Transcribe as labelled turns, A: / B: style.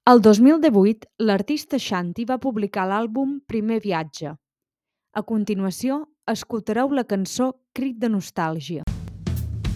A: El 2018, l'artista Shanti va publicar l'àlbum Primer viatge. A continuació, escoltareu la cançó Crit de nostàlgia.